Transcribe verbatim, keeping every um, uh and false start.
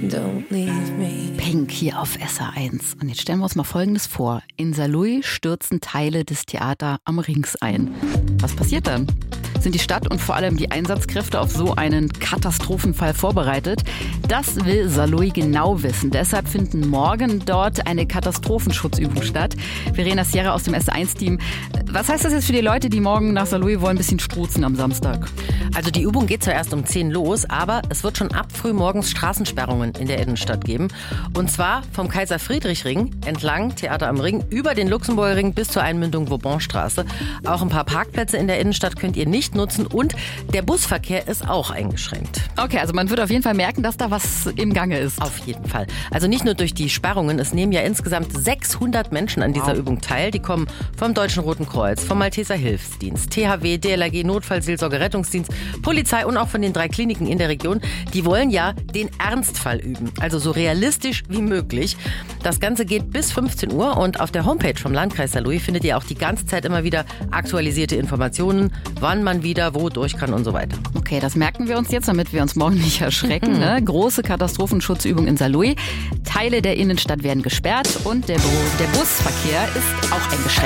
don't leave me. Pink hier auf S R eins. Und jetzt stellen wir uns mal Folgendes vor. In Saarlouis stürzen Teile des Theater am Rings ein. Was passiert dann? Sind die Stadt und vor allem die Einsatzkräfte auf so einen Katastrophenfall vorbereitet? Das will Saarlouis genau wissen. Deshalb finden morgen dort eine Katastrophenschutzübung statt. Verena Sierra aus dem S eins Team. Was heißt das jetzt für die Leute, die morgen nach Saarlouis wollen, ein bisschen struzen am Samstag? Also die Übung geht zwar erst um zehn los, aber es wird schon ab früh morgens Straßensperrungen in der Innenstadt geben. Und zwar vom Kaiser-Friedrich-Ring entlang, Theater am Ring, über den Luxemburger Ring bis zur Einmündung Vauban-Straße. Auch ein paar Parkplätze in der Innenstadt könnt ihr nicht nutzen und der Busverkehr ist auch eingeschränkt. Okay, also man wird auf jeden Fall merken, dass da was im Gange ist. Auf jeden Fall. Also nicht nur durch die Sperrungen, es nehmen ja insgesamt sechshundert Menschen an dieser wow. Übung teil. Die kommen vom Deutschen Roten Kreuz, vom Malteser Hilfsdienst, T H W, D L R G, Notfallseelsorge, Rettungsdienst, Polizei und auch von den drei Kliniken in der Region. Die wollen ja den Ernstfall üben, also so realistisch wie möglich. Das Ganze geht bis fünfzehn Uhr und auf der Homepage vom Landkreis Saarlouis findet ihr auch die ganze Zeit immer wieder aktualisierte Informationen, wann man wieder wo durch kann und so weiter. Okay, das merken wir uns jetzt, damit wir uns morgen nicht erschrecken. Mhm. Ne? Große Katastrophenschutzübung in Saarlouis. Teile der Innenstadt werden gesperrt und der, der Busverkehr ist auch eingeschränkt.